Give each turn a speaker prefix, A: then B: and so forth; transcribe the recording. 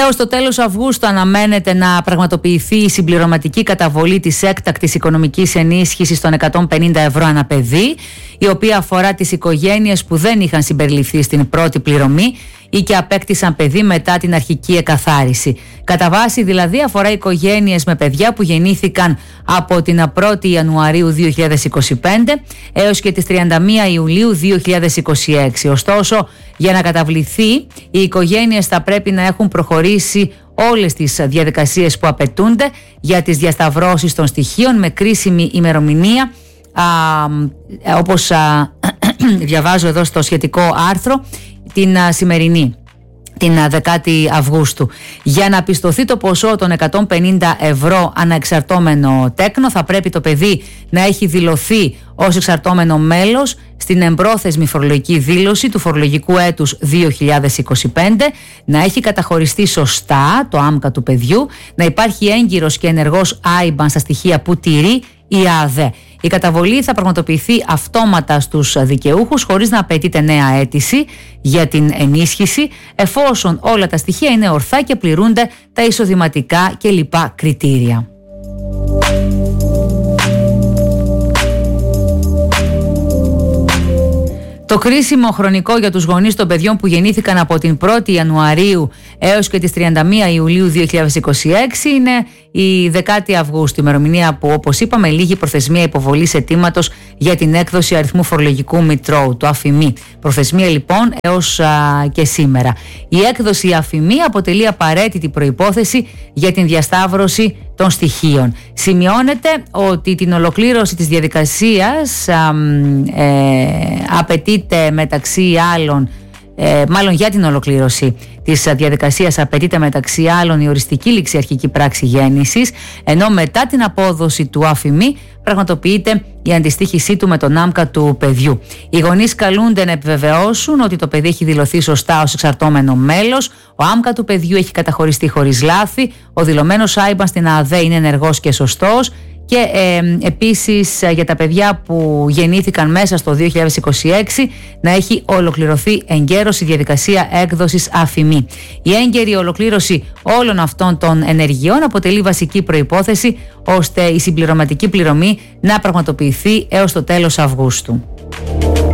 A: Έως το τέλος Αυγούστου αναμένεται να πραγματοποιηθεί η συμπληρωματική καταβολή της έκτακτης οικονομικής ενίσχυσης των 150 ευρώ ανά παιδί, η οποία αφορά τις οικογένειες που δεν είχαν συμπεριληφθεί στην πρώτη πληρωμή ή και απέκτησαν παιδί μετά την αρχική εκαθάριση. Κατά βάση δηλαδή αφορά οικογένειες με παιδιά που γεννήθηκαν από την 1η Ιανουαρίου 2025 έως και τις 31 Ιουλίου 2026. Ωστόσο, για να καταβληθεί, οι οικογένειες θα πρέπει να έχουν προχωρήσει όλες τις διαδικασίες που απαιτούνται για τις διασταυρώσεις των στοιχείων με κρίσιμη ημερομηνία, όπως διαβάζω εδώ στο σχετικό άρθρο, την σημερινή, την 10η Αυγούστου. Για να πιστωθεί το ποσό των 150 ευρώ αναεξαρτώμενο τέκνο, θα πρέπει το παιδί να έχει δηλωθεί ως εξαρτώμενο μέλος στην εμπρόθεσμη φορολογική δήλωση του φορολογικού έτους 2025, να έχει καταχωριστεί σωστά το άμκα του παιδιού, να υπάρχει έγκυρος και ενεργός IBAN στα στοιχεία που τηρεί η ΑΔΕ. Η καταβολή θα πραγματοποιηθεί αυτόματα στους δικαιούχους χωρίς να απαιτείται νέα αίτηση για την ενίσχυση, εφόσον όλα τα στοιχεία είναι ορθά και πληρούνται τα εισοδηματικά και λοιπά κριτήρια. Το κρίσιμο χρονικό για τους γονείς των παιδιών που γεννήθηκαν από την 1η Ιανουαρίου έως και τις 31 Ιουλίου 2026 είναι η 10η Αυγούστου, ημερομηνία που, όπως είπαμε, λήγει προθεσμία υποβολής αιτήματος για την έκδοση αριθμού φορολογικού μητρώου, το ΑΦΙΜΗ. Προθεσμία λοιπόν έως και σήμερα. Η έκδοση ΑΦΙΜΗ αποτελεί απαραίτητη προϋπόθεση για την διασταύρωση των στοιχείων. Σημειώνεται ότι την ολοκλήρωση της διαδικασίας απαιτείται μεταξύ άλλων, μάλλον για την ολοκλήρωση της διαδικασίας απαιτείται μεταξύ άλλων η οριστική ληξιαρχική πράξη γέννησης, ενώ μετά την απόδοση του ΑΦΙΜΗ πραγματοποιείται η αντιστοίχησή του με τον άμκα του παιδιού. Οι γονείς καλούνται να επιβεβαιώσουν ότι το παιδί έχει δηλωθεί σωστά ως εξαρτώμενο μέλος, ο άμκα του παιδιού έχει καταχωριστεί χωρίς λάθη, ο δηλωμένος IBAN στην ΑΔΕ είναι ενεργός και σωστός, και επίσης για τα παιδιά που γεννήθηκαν μέσα στο 2026 να έχει ολοκληρωθεί εγκαίρως η διαδικασία έκδοσης ΑΦΙΜΗ. Η έγκαιρη ολοκλήρωση όλων αυτών των ενεργειών αποτελεί βασική προϋπόθεση ώστε η συμπληρωματική πληρωμή να πραγματοποιηθεί έως το τέλος Αυγούστου.